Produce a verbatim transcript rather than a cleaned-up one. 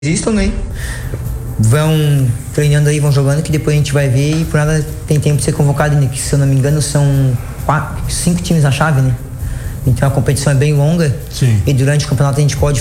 Existam, né? Vão treinando aí, vão jogando, que depois a gente vai ver e por nada tem tempo de ser convocado, né? Que, se eu não me engano, são quatro, cinco times na chave, né? Então a competição é bem longa. Sim. E durante o campeonato a gente pode